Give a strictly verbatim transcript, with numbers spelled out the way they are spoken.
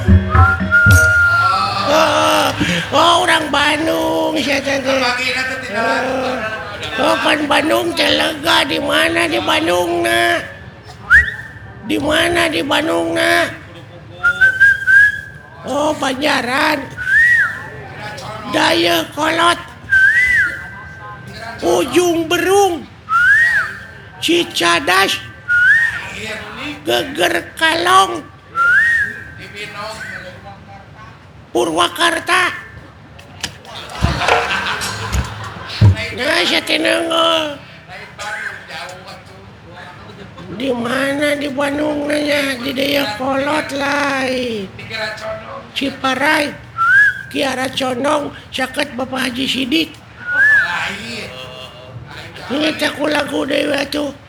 Oh, oh orang Bandung saya teh. Oh, kan Bandung Telega di mana di Bandung nak? Di mana di Bandung nak? Oh, Banjaran. Daya Kolot. Ujung Berung. Cicadas. Geger Kalong. Purwakarta. Nah, saya tenang. Di mana di Bandung nanya di Daya Kolot lain. Ciparai, Kiara Condong, saket Bapak Haji Sidik. Ingat aku lagu dewa tuh.